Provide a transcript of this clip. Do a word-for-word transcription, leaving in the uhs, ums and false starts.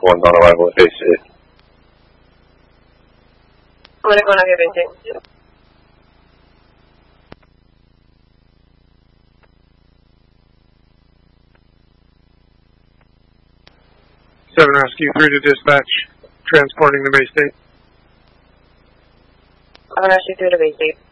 one on arrival at base eight. Medic one, I'll get base eight. seven Rescue three to dispatch, transporting to base eight. seven Rescue three to base eight.